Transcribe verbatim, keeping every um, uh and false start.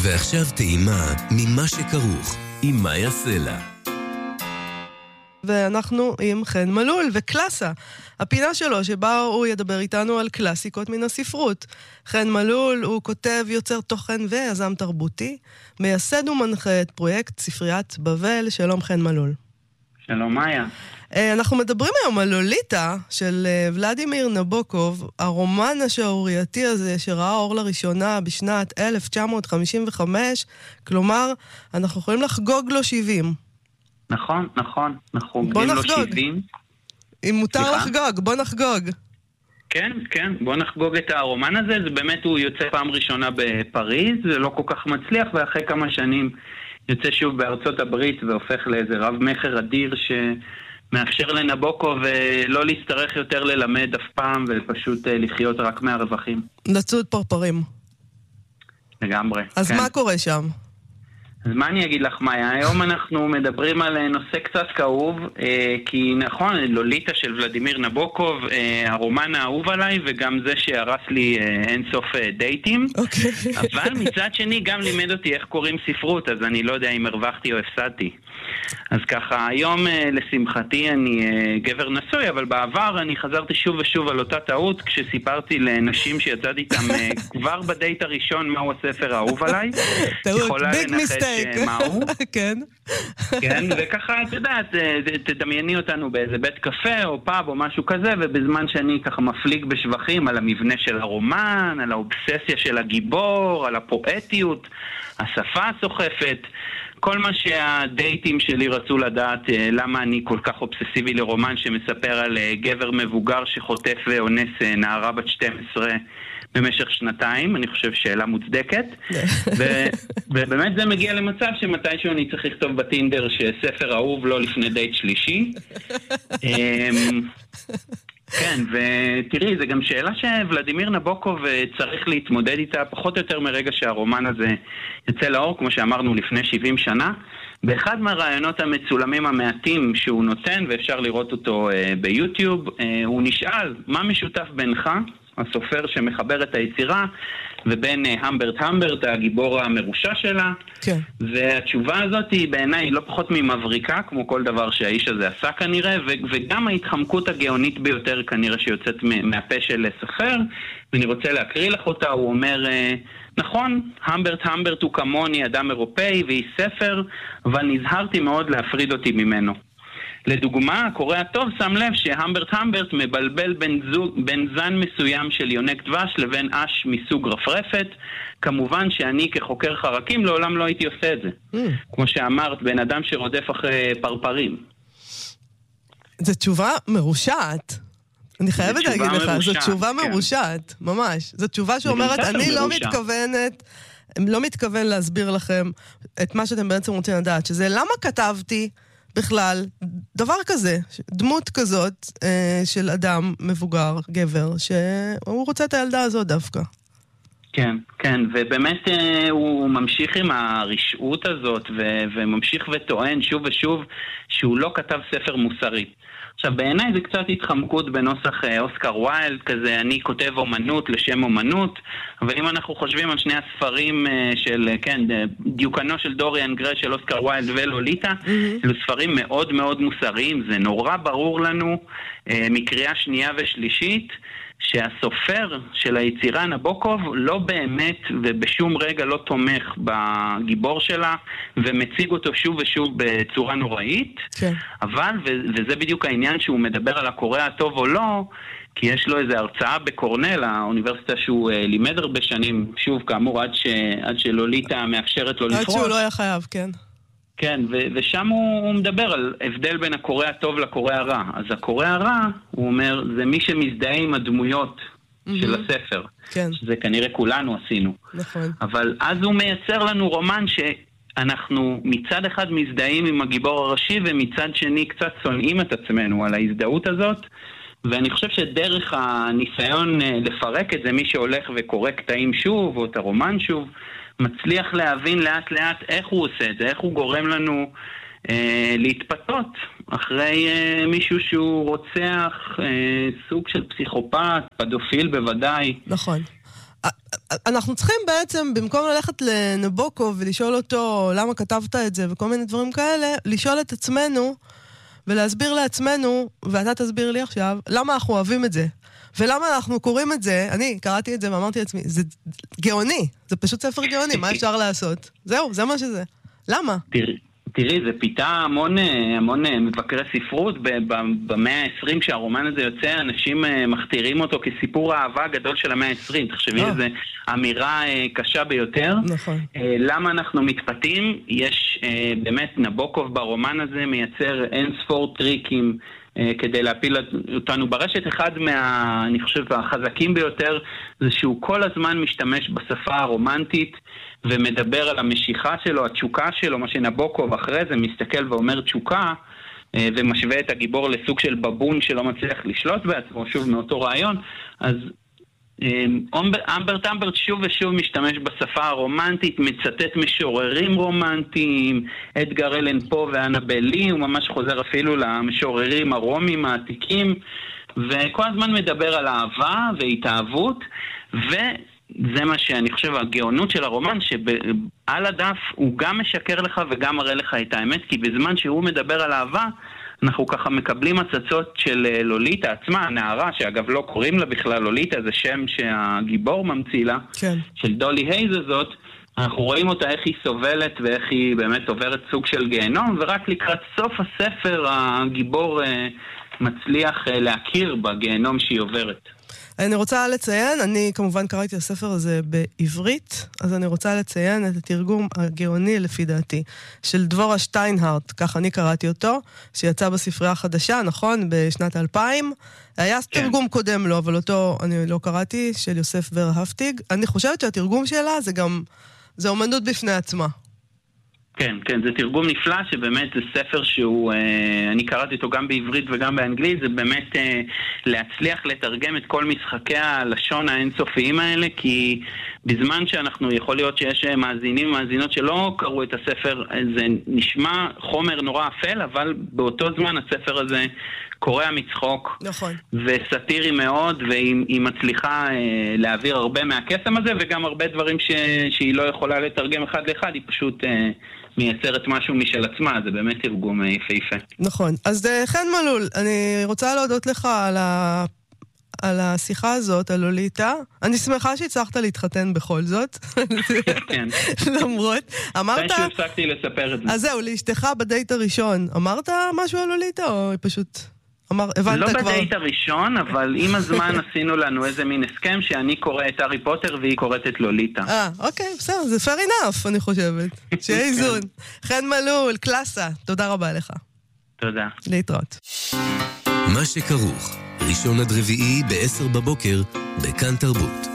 ועכשיו טעימה ממה שכרוך עם מאיה סלע. ואנחנו עם חן מלול וקלאסה, הפינה שלו שבה הוא ידבר איתנו על קלאסיקות מן הספרות. חן מלול הוא כותב, יוצר תוכן ויזם תרבותי, מייסד ומנחה את פרויקט ספריית בבל. שלום חן מלול. שלום מאיה. אנחנו מדברים היום על לוליטה של ולדימיר נבוקוב, הרומן השערורייתי הזה שראה אור לראשונה בשנת אלף תשע מאות חמישים וחמש, כלומר אנחנו יכולים לחגוג לו שבעים. נכון, נכון, אנחנו חוגגים לו שבעים. אם מותר לחגוג, בוא נחגוג. כן, כן, בוא נחגוג את הרומן הזה. זה באמת, הוא יוצא פעם ראשונה בפריז, זה לא כל כך מצליח, ואחרי כמה שנים יוצא שוב בארצות הברית והופך לאיזה רב מחר אדיר שמאפשר לנבוקוב לא להצטרך יותר ללמד אף פעם ופשוט לחיות רק מהרווחים. לצוד פרפרים. לגמרי. אז כן. מה קורה שם? אז מה אני אגיד לך, מאיה? היום אנחנו מדברים על נושא קצת כאוב, כי נכון, לוליטה של ולדימיר נבוקוב, הרומן האהוב עליי, וגם זה שהרס לי אינסוף דייטים. אוקיי. אבל מצד שני גם לימד אותי איך קוראים ספרות, אז אני לא יודע אם הרווחתי או הפסדתי. אז ככה, היום לשמחתי אני גבר נשוי, אבל בעבר אני חזרתי שוב ושוב על אותה טעות, כשסיפרתי לנשים שיצאתי איתם כבר בדייט הראשון מהו הספר האהוב עליי. טעות, ביג מיסטייק. מהו? כן. כן, וככה, את יודעת, תדמייני אותנו באיזה בית קפה או פאב או משהו כזה, ובזמן שאני ככה מפליג בשבחים על המבנה של הרומן, על האובססיה של הגיבור, על הפואטיות, השפה הסוחפת, כל מה שהדייטים שלי רצו לדעת, למה אני כל כך אובססיבי לרומן שמספר על גבר מבוגר שחוטף ואונס נערה בת שתים עשרה במשך שנתיים. אני חושב שאלה מוצדקת. ו- ובאמת זה מגיע למצב שמתישהו אני צריך לכתוב בטינדר שספר אהוב לא לפני דייט שלישי. כן, ותראי, זה גם שאלה שוולדימיר נבוקוב צריך להתמודד איתה פחות או יותר מרגע שהרומן הזה יצא לאור, כמו שאמרנו לפני שבעים שנה. באחד מהרעיונות המצולמים המעטים שהוא נותן, ואפשר לראות אותו ביוטיוב, הוא נשאל, מה משותף בינך, הסופר שמחבר את היצירה, ובין המברט המברט, הגיבור המרושע שלה. כן. והתשובה הזאת היא בעיניי לא פחות ממבריקה, כמו כל דבר שהאיש הזה עשה כנראה, ו- וגם ההתחמקות הגאונית ביותר כנראה שיוצאת מהפה של סופר, ואני רוצה להקריא לך אותה. הוא אומר, נכון, המברט המברט הוא כמוני אדם אירופאי ואיש ספר, אבל נזהרתי מאוד להפריד אותי ממנו. לדוגמה, הקורא הטוב שם לב שהמברט המברט מבלבל בין, זוג, בין זן מסוים של יונק דבש לבין אש מסוג רפרפת. כמובן שאני כחוקר חרקים לעולם לא הייתי עושה את זה. Mm. כמו שאמרת, בן אדם שרודף אחרי פרפרים. זו תשובה מרושעת. אני חייבת להגיד לך, זו תשובה כן. מרושעת, ממש. זו תשובה שאומרת, אני לא מרושע. מתכוונת, לא מתכוון להסביר לכם את מה שאתם בעצם רוצים לדעת, שזה למה כתבתי בכלל דבר כזה, דמות כזאת אה, של אדם מבוגר, גבר, שהוא רוצה את הילדה הזאת דווקא. כן, כן, ובאמת אה, הוא ממשיך עם הרשעות הזאת, ו- וממשיך וטוען שוב ושוב שהוא לא כתב ספר מוסרי. עכשיו, בעיניי זה קצת התחמקות בנוסח אוסקר ויילד, כזה אני כותב אומנות לשם אומנות, אבל אם אנחנו חושבים על שני הספרים של, כן, דיוקנו של דוריאן גריי של אוסקר ויילד ולוליטה, mm-hmm. אלו ספרים מאוד מאוד מוסריים, זה נורא ברור לנו מקריאה שנייה ושלישית, שהסופר של היצירה נבוקוב לא באמת ובשום רגע לא תומך בגיבור שלה ומציג אותו שוב ושוב בצורה נוראית. כן. אבל, וזה בדיוק העניין שהוא מדבר על הקורא הטוב או לא, כי יש לו איזו הרצאה בקורנל, האוניברסיטה שהוא לימד הרבה שנים, שוב כאמור עד, ש, עד שלוליטה מאפשרת לו לפרוש. עד שהוא לא היה חייב, כן. כן, ו- ושם הוא, הוא מדבר על הבדל בין הקורא הטוב לקורא הרע. אז הקורא הרע, הוא אומר, זה מי שמזדהה עם הדמויות mm-hmm. של הספר. כן. שזה כנראה כולנו עשינו. נכון. אבל אז הוא מייצר לנו רומן שאנחנו מצד אחד מזדהים עם הגיבור הראשי, ומצד שני קצת שונאים את עצמנו על ההזדהות הזאת. ואני חושב שדרך הניסיון לפרק את זה, מי שהולך וקורא קטעים שוב, או את הרומן שוב, מצליח להבין לאט לאט איך הוא עושה את זה, איך הוא גורם לנו אה, להתפתות אחרי אה, מישהו שהוא רוצח, אה, סוג של פסיכופת, פדופיל בוודאי. נכון. אנחנו צריכים בעצם, במקום ללכת לנבוקוב ולשאול אותו למה כתבת את זה וכל מיני דברים כאלה, לשאול את עצמנו ולהסביר לעצמנו, ואתה תסביר לי עכשיו, למה אנחנו אוהבים את זה. ולמה אנחנו קוראים את זה, אני קראתי את זה ואמרתי לעצמי, זה גאוני, זה פשוט ספר גאוני, מה אפשר לעשות? זהו, זה מה שזה. למה? תראי. תראי, זה פיתה המון, המון מבקרי ספרות. במאה ה-עשרים שהרומן הזה יוצא, אנשים מכתירים אותו כסיפור האהבה הגדול של המאה ה-עשרים. תחשבי, זו אמירה קשה ביותר. נכון. למה אנחנו מתפתים? יש באמת, נבוקוב ברומן הזה מייצר אין ספור טריקים כדי להפיל אותנו ברשת. אחד מה, אני חושב, החזקים ביותר, זה שהוא כל הזמן משתמש בשפה הרומנטית, ומדבר על המשיכה שלו, התשוקה שלו, מה שנבוקוב אחרי זה מסתכל ואומר תשוקה, ומשווה את הגיבור לסוג של בבון שלא מצליח לשלוט בעצמו, שוב מאותו רעיון. אז אמברט אמברט שוב ושוב משתמש בשפה הרומנטית, מצטט משוררים רומנטיים, אדגר אלן פה ואנבל לי, הוא ממש חוזר אפילו למשוררים הרומים העתיקים, וכל הזמן מדבר על אהבה והתאהבות, ו... זה מה שאני חושב, הגאונות של הרומן, שעל הדף הוא גם משקר לך וגם מראה לך את האמת, כי בזמן שהוא מדבר על אהבה, אנחנו ככה מקבלים הצצות של לוליטה עצמה, הנערה, שאגב לא קוראים לה בכלל לוליטה, זה שם שהגיבור ממציא לה, כן. של דולי הייז הזאת, אנחנו רואים אותה איך היא סובלת ואיך היא באמת עוברת סוג של גיהנום, ורק לקראת סוף הספר הגיבור מצליח להכיר בגיהנום שהיא עוברת. אני רוצה לציין, אני כמובן קראתי את הספר הזה בעברית, אז אני רוצה לציין את התרגום הגאוני לפי דעתי, של דבורה שטיינהרט, כך אני קראתי אותו, שיצא בספרייה החדשה, נכון, בשנת אלפיים. היה כן. תרגום קודם לו, אבל אותו אני לא קראתי, של יוסף ורהפטיג. אני חושבת שהתרגום שלה זה גם, זה אומנות בפני עצמה. כן, כן, זה תרגום נפלא, שבאמת זה ספר שהוא, אה, אני קראתי אותו גם בעברית וגם באנגלית, זה באמת אה, להצליח לתרגם את כל משחקי הלשון האינסופיים האלה, כי בזמן שאנחנו, יכול להיות שיש מאזינים ומאזינות שלא קראו את הספר, זה נשמע חומר נורא אפל, אבל באותו זמן הספר הזה קורע מצחוק. נכון. וסטירי מאוד, והיא מצליחה אה, להעביר הרבה מהקסם הזה, וגם הרבה דברים ש, שהיא לא יכולה לתרגם אחד לאחד, היא פשוט אה, מייצרת משהו משל עצמה, זה באמת תרגום יפהפה. נכון. אז חן מלול, אני רוצה להודות לך על ה... על השיחה הזאת, על לוליטה. אני שמחה שהצלחת להתחתן בכל זאת. כן. למרות. אמרת... אני שהפסקתי לספר את זה. אז זהו, לאשתך בדייט הראשון. אמרת משהו על לוליטה, או פשוט... אמר, הבנת לא כבר... בדייט הראשון, אבל עם הזמן עשינו לנו איזה מין הסכם שאני קורא את הארי פוטר והיא קוראת את לוליטה. אה, אוקיי, בסדר, זה fair enough, אני חושבת. שיהיה איזון. חן מלול, קלאסה, תודה רבה לך. תודה. להתראות. מה שכרוך, ראשון עד רביעי ב-עשר בבוקר, בכאן תרבות.